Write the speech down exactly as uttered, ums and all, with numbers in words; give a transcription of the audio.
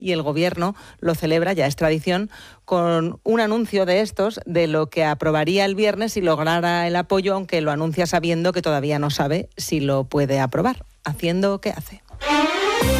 y el Gobierno lo celebra, ya es tradición, con un anuncio de estos de lo que aprobaría el viernes si lograra el apoyo, aunque lo anuncia sabiendo que todavía no sabe si lo puede aprobar. ¿Haciendo qué hace?